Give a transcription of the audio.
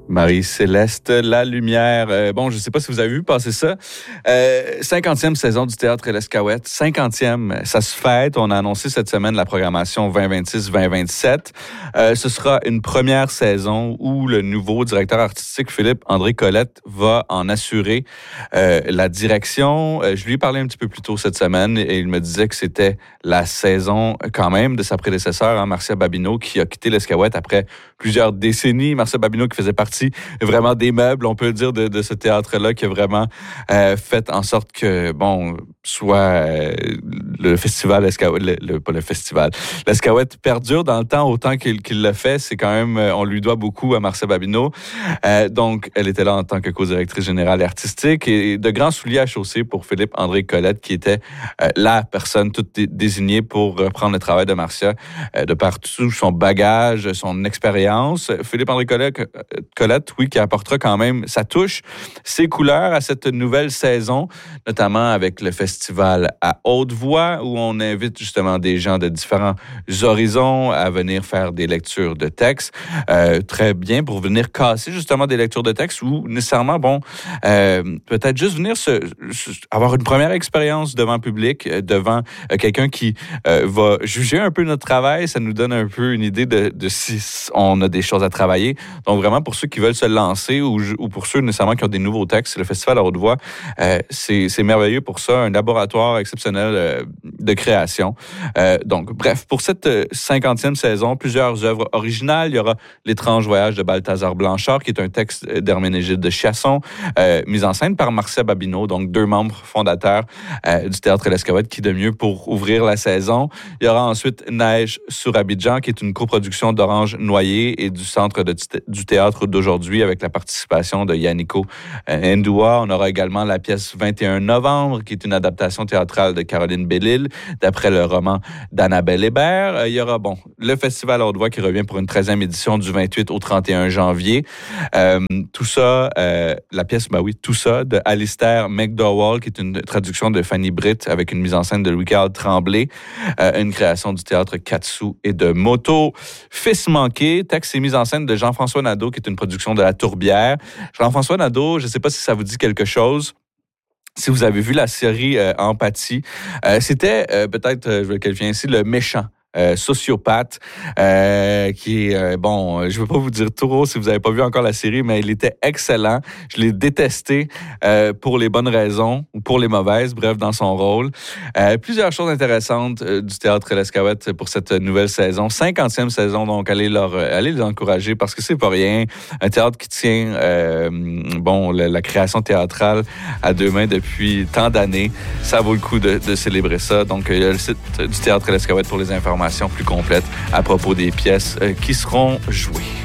Marie-Céleste Lalumière. Bon, je ne sais pas si vous avez vu passer ça. 50e saison du Théâtre L'Escaouette. 50e, ça se fête. On a annoncé cette semaine la programmation 2026-2027. Ce sera une première saison où le nouveau directeur artistique, Philippe-André Colette, va en assurer la direction. Je lui ai parlé un petit peu plus tôt cette semaine et il me disait que c'était la saison quand même de sa prédécesseur, Marcia Babineau, qui a quitté L'Escaouette après plusieurs décennies. Marcia Babineau qui faisait partie vraiment des meubles, on peut dire, de ce théâtre-là, qui a vraiment fait en sorte que, soit le festival pas le festival, l'Escaouette perdure dans le temps autant qu'il l'a fait. C'est quand même, on lui doit beaucoup à Marcia Babineau. Donc, elle était là en tant que co-directrice générale artistique et de grands souliers à chausser pour Philippe-André Colette, qui était la personne toute désignée pour reprendre le travail de Marcia, de par tout son bagage, son expérience. Philippe-André Colette, oui, qui apportera quand même sa touche, ses couleurs à cette nouvelle saison, notamment avec le festival à haute voix, où on invite justement des gens de différents horizons à venir faire des lectures de textes. Très bien pour venir casser justement des lectures de textes ou nécessairement, peut-être juste venir avoir une première expérience devant le public, devant quelqu'un qui va juger un peu notre travail. Ça nous donne un peu une idée de si on a des choses à travailler. Donc vraiment, pour ceux qui veulent se lancer ou pour ceux nécessairement qui ont des nouveaux textes, le Festival à haute voix, c'est merveilleux pour ça, un laboratoire exceptionnel de création. Donc, bref, pour cette 50e saison, plusieurs œuvres originales. Il y aura L'étrange voyage de Balthazar Blanchard, qui est un texte d'Herménégilde de Chasson, mis en scène par Marcia Babineau, donc 2 membres fondateurs du Théâtre L'Escaouette, qui de mieux pour ouvrir la saison. Il y aura ensuite Neige sur Abidjan, qui est une coproduction d'Orange Noyer et du Centre du Théâtre d'aujourd'hui, avec la participation de Yannico Ndoua. On aura également la pièce 21 novembre, qui est une adaptation théâtrale de Caroline Bellil, d'après le roman d'Annabelle Hébert. Il y aura, le Festival à haute voix qui revient pour une 13e édition du 28 au 31 janvier. Tout ça, la pièce, tout ça, de Alistair McDowell, qui est une traduction de Fanny Britt avec une mise en scène de Louis-Carl Tremblay, une création du théâtre Katsu et de Moto. Fils manqué, texte et mise en scène de Jean-François Nadeau, qui est une production de La Tourbière. Jean-François Nadeau, je ne sais pas si ça vous dit quelque chose. Si vous avez vu la série Empathie, c'était peut-être, je vais le qualifier ainsi, le méchant. Sociopathe, qui est, je ne veux pas vous dire trop si vous n'avez pas vu encore la série, mais il était excellent. Je l'ai détesté pour les bonnes raisons ou pour les mauvaises, bref, dans son rôle. Plusieurs choses intéressantes du Théâtre L'Escaouette pour cette nouvelle saison. 50e saison, donc allez les encourager parce que c'est pas rien. Un théâtre qui tient la création théâtrale à 2 mains depuis tant d'années. Ça vaut le coup de célébrer ça. Donc, il y a le site du Théâtre L'Escaouette pour les informations plus complètes à propos des pièces qui seront jouées.